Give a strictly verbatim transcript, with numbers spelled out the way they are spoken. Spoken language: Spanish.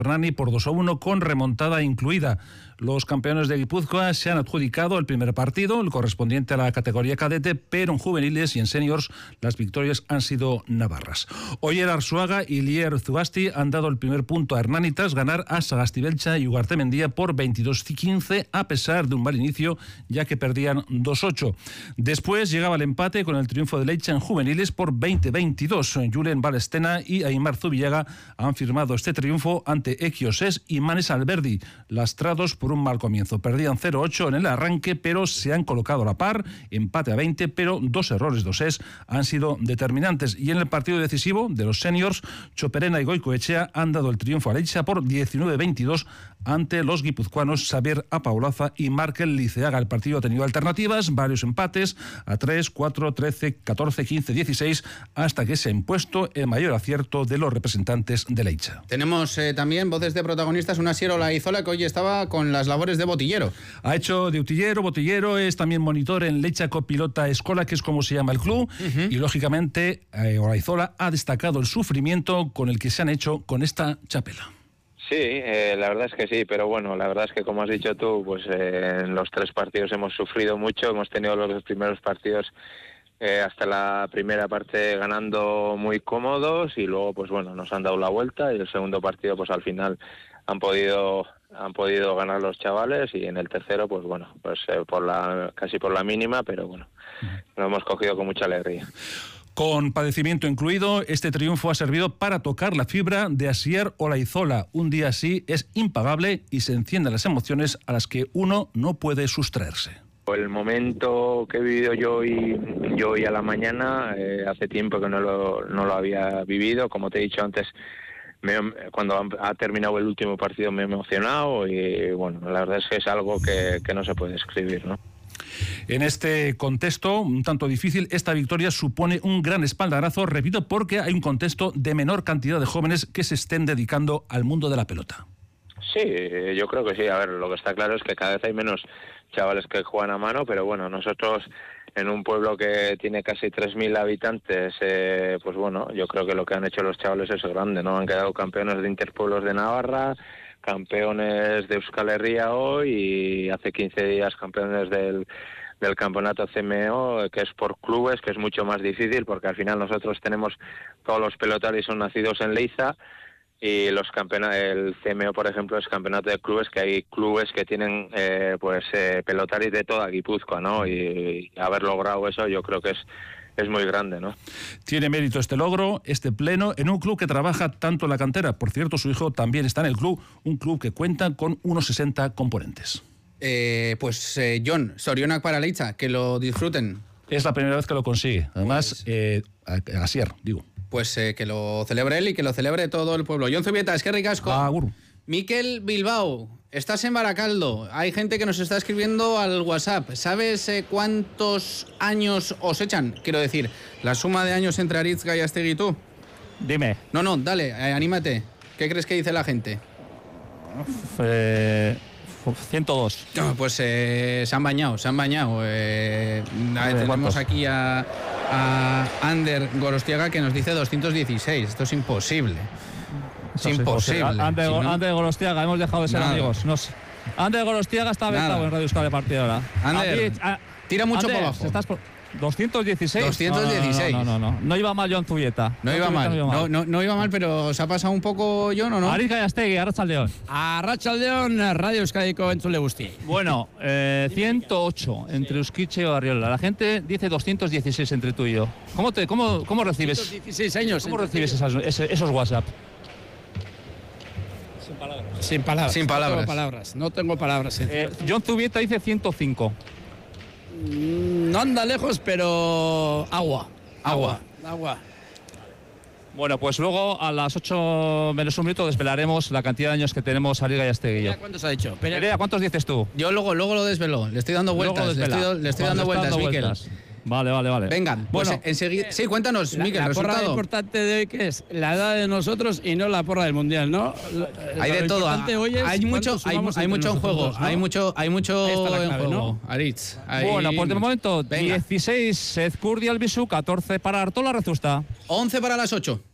Hernani por dos a uno con remontada incluida. Los campeones de Guipúzcoa se han adjudicado el primer partido, el correspondiente a la categoría cadete, pero en juveniles y en seniors las victorias han sido navarras. Oyer Arzuaga y Lier Zugasti han dado el primer punto a Hernani tras ganar a Sagastibelcha y Ugartemendía por veintidós a quince, a pesar de un mal inicio, ya que perdían dos a ocho. Después llegaba el empate con el triunfo de Leicha en juveniles por veinte a veintidós. Julen Balestena y Aymar Zubillaga han firmado este triunfo ante Equioses y Manes Alberdi, lastrados por un mal comienzo. Perdían cero a ocho en el arranque, pero se han colocado a la par, empate a veinte, pero dos errores dosés han sido determinantes. Y en el partido decisivo de los seniors, Choperena y Goicoechea han dado el triunfo a Leicha por diecinueve a veintidós ante los guipuzcoanos Xavier Apaulaza y Markel Liceaga. El partido ha tenido alternativas, varios empates a tres, cuatro, trece, catorce, quince, dieciséis, hasta que se ha impuesto el mayor acierto de los representantes de Leicha. Tenemos eh, también voces de protagonistas, una Asier Olaizola que hoy estaba con las labores de botillero. Ha hecho de utillero, botillero, es también monitor en Leicha Copilota Escola, que es como se llama el club, uh-huh. y lógicamente eh, Olaizola ha destacado el sufrimiento con el que se han hecho con esta chapela. Sí, eh, la verdad es que sí, pero bueno, la verdad es que como has dicho tú, pues eh, en los tres partidos hemos sufrido mucho, hemos tenido los dos primeros partidos eh, hasta la primera parte ganando muy cómodos y luego pues bueno, nos han dado la vuelta y el segundo partido pues al final han podido han podido ganar los chavales y en el tercero pues bueno, pues eh, por la casi por la mínima, pero bueno, lo hemos cogido con mucha alegría. Con padecimiento incluido, este triunfo ha servido para tocar la fibra de Asier Olaizola. Un día así es impagable y se encienden las emociones a las que uno no puede sustraerse. El momento que he vivido yo hoy, yo hoy a la mañana, eh, hace tiempo que no lo, no lo había vivido. Como te he dicho antes, me, cuando ha terminado el último partido me he emocionado y bueno, la verdad es que es algo que, que no se puede describir, ¿no? En este contexto un tanto difícil, esta victoria supone un gran espaldarazo, repito, porque hay un contexto de menor cantidad de jóvenes que se estén dedicando al mundo de la pelota. Sí, yo creo que sí. A ver, lo que está claro es que cada vez hay menos chavales que juegan a mano, pero bueno, nosotros en un pueblo que tiene casi tres mil habitantes, eh, pues bueno, yo creo que lo que han hecho los chavales es grande, ¿no? Han quedado campeones de Interpueblos de Navarra, campeones de Euskal Herria hoy y hace quince días campeones del, del campeonato C M O, que es por clubes, que es mucho más difícil porque al final nosotros tenemos, todos los pelotaris son nacidos en Leiza y los campeonatos, el C M O por ejemplo es campeonato de clubes, que hay clubes que tienen eh, pues eh, pelotaris de toda Guipúzcoa, ¿no? Y, y haber logrado eso yo creo que es es muy grande, ¿no? Tiene mérito este logro, este pleno, en un club que trabaja tanto en la cantera. Por cierto, su hijo también está en el club, un club que cuenta con unos sesenta componentes. Eh, pues eh, John, Sorionak para Leicha, que lo disfruten. Es la primera vez que lo consigue, además, pues, eh, Asier, digo. Pues eh, que lo celebre él y que lo celebre todo el pueblo. John Zubieta, es que ricasco. Agur. Miquel Bilbao, estás en Baracaldo. Hay gente que nos está escribiendo al WhatsApp. ¿Sabes eh, cuántos años os echan? Quiero decir, la suma de años entre Aritz, Gallástegui y tú. Dime. No, no, dale, eh, anímate. ¿Qué crees que dice la gente? Eh, ciento dos. No, pues eh, se han bañado, se han bañado. Eh, ver, tenemos aquí a, a Ander Gorostiaga que nos dice doscientos dieciséis. Esto es imposible. Es imposible. Ander, si no... Ander Gorostiaga, hemos dejado de ser Nada. amigos. No sé. Ander Gorostiaga está vetado en Radio Euskadi de partida ahora. Ander, a, tira mucho Ander, por abajo. Estás por... doscientos dieciséis. doscientos dieciséis. No, no, no, no, no. No iba mal John Zubieta. No, no iba mal. No iba mal. No, no, no iba mal, pero ¿se ha pasado un poco John o no? Aritz Gallástegui, Arratsaldeon. Arratsaldeon, Radio Euskadiko entzule guztiei. Bueno, eh, ciento ocho entre Euskitxe y Barriola. La gente dice doscientos dieciséis entre tú y yo. ¿Cómo, te, cómo, cómo recibes? doscientos dieciséis años. ¿Cómo recibes esas, esos, esos WhatsApp? Sin palabras. Sin palabras. Sin palabras. No tengo palabras. No tengo palabras. Eh, John Zubieta dice ciento cinco. No anda lejos, pero agua. Agua. Agua. Bueno, pues luego a las ocho menos un minuto desvelaremos la cantidad de años que tenemos a Liga y Asteguillo. ¿Cuántos ha dicho? Perea, ¿cuántos dices tú? Yo luego, luego lo desvelo. Le estoy dando vueltas. Le estoy, le estoy dando vueltas, Miquel. Vale, vale, vale. Venga, pues bueno, enseguida. Sí, cuéntanos, la, Miquel, la resultado. porra importante de hoy que es la edad de nosotros y no la porra del mundial, ¿no? Hay de todo. Hay mucho, hay, hay mucho en juego. ¿No? Hay mucho, hay mucho clave, en juego. ¿no? Aritz. Bueno, pues de momento Venga. dieciséis Ezcurdia Albisu, catorce para Artola Rezusta. once para las ocho.